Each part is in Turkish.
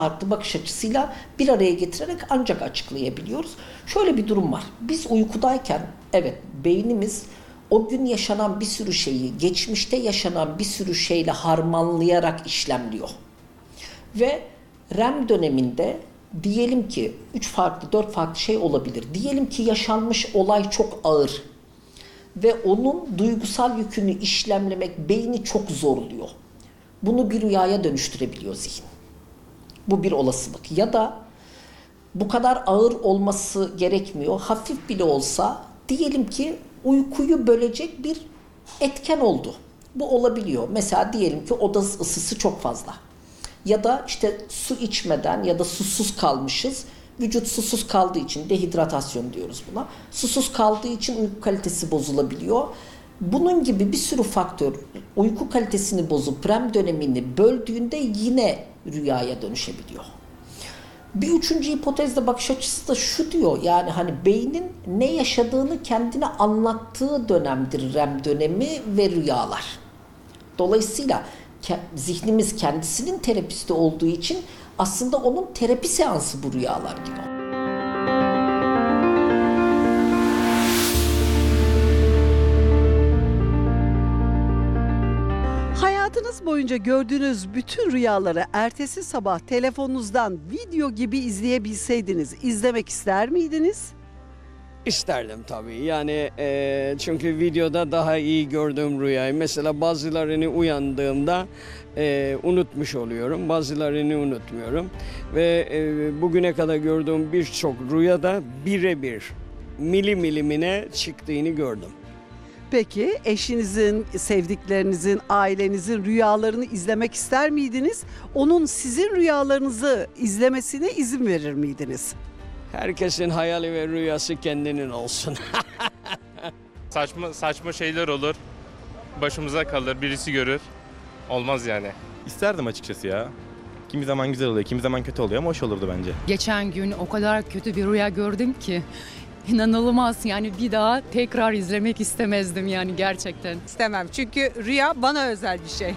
farklı bakış açısıyla bir araya getirerek ancak açıklayabiliyoruz. Şöyle bir durum var. Biz uykudayken evet beynimiz o gün yaşanan bir sürü şeyi geçmişte yaşanan bir sürü şeyle harmanlayarak işlemliyor. Ve REM döneminde diyelim ki 3 farklı 4 farklı şey olabilir. Diyelim ki yaşanmış olay çok ağır ve onun duygusal yükünü işlemlemek beyni çok zorluyor. Bunu bir rüyaya dönüştürebiliyor zihin. Bu bir olasılık. Ya da bu kadar ağır olması gerekmiyor. Hafif bile olsa diyelim ki uykuyu bölecek bir etken oldu. Bu olabiliyor. Mesela diyelim ki oda ısısı çok fazla. Ya da işte su içmeden ya da susuz kalmışız. Vücut susuz kaldığı için dehidratasyon diyoruz buna. Susuz kaldığı için uyku kalitesi bozulabiliyor. Bunun gibi bir sürü faktör uyku kalitesini bozup REM dönemini böldüğünde yine rüyaya dönüşebiliyor. Bir üçüncü hipotezde bakış açısı da şu diyor, yani hani beynin ne yaşadığını kendine anlattığı dönemdir REM dönemi ve rüyalar. Dolayısıyla zihnimiz kendisinin terapisti olduğu için aslında onun terapi seansı bu rüyalar gibi. Hayatınız boyunca gördüğünüz bütün rüyaları ertesi sabah telefonunuzdan video gibi izleyebilseydiniz, izlemek ister miydiniz? İsterdim tabii. Yani çünkü videoda daha iyi gördüğüm rüyayı. Mesela bazılarını uyandığımda unutmuş oluyorum. Bazılarını unutmuyorum. Ve bugüne kadar gördüğüm birçok rüyada birebir milimine çıktığını gördüm. Peki eşinizin, sevdiklerinizin, ailenizin rüyalarını izlemek ister miydiniz? Onun sizin rüyalarınızı izlemesine izin verir miydiniz? Herkesin hayali ve rüyası kendinin olsun. Saçma şeyler olur. Başımıza kalır, birisi görür. Olmaz yani. İsterdim açıkçası ya. Kimi zaman güzel oluyor, kimi zaman kötü oluyor ama hoş olurdu bence. Geçen gün o kadar kötü bir rüya gördüm ki inanılmaz, yani bir daha tekrar izlemek istemezdim yani gerçekten. İstemem çünkü rüya bana özel bir şey.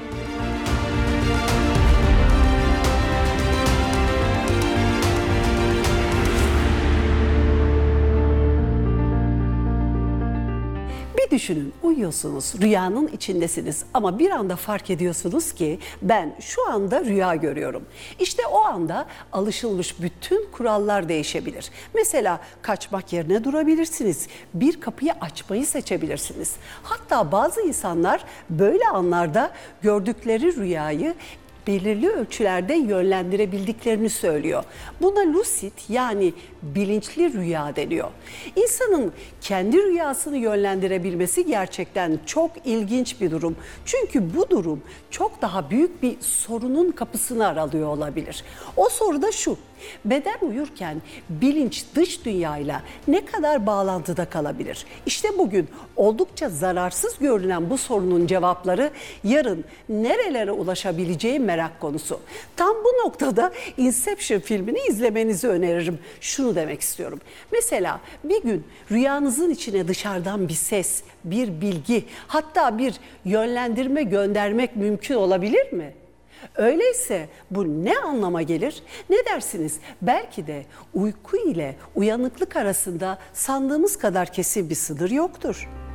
Bir düşünün, uyuyorsunuz, rüyanın içindesiniz ama bir anda fark ediyorsunuz ki ben şu anda rüya görüyorum. İşte o anda alışılmış bütün kurallar değişebilir. Mesela kaçmak yerine durabilirsiniz, bir kapıyı açmayı seçebilirsiniz. Hatta bazı insanlar böyle anlarda gördükleri rüyayı belirli ölçülerde yönlendirebildiklerini söylüyor. Buna lucid yani bilinçli rüya deniyor. İnsanın kendi rüyasını yönlendirebilmesi gerçekten çok ilginç bir durum. Çünkü bu durum çok daha büyük bir sorunun kapısını aralıyor olabilir. O soru da şu: beden uyurken bilinç dış dünyayla ne kadar bağlantıda kalabilir? İşte bugün oldukça zararsız görünen bu sorunun cevapları yarın nerelere ulaşabileceği merak konusu. Tam bu noktada Inception filmini izlemenizi öneririm. Şunu demek istiyorum. Mesela bir gün rüyanızın içine dışarıdan bir ses, bir bilgi, hatta bir yönlendirme göndermek mümkün olabilir mi? Öyleyse bu ne anlama gelir? Ne dersiniz? Belki de uyku ile uyanıklık arasında sandığımız kadar kesin bir sınır yoktur.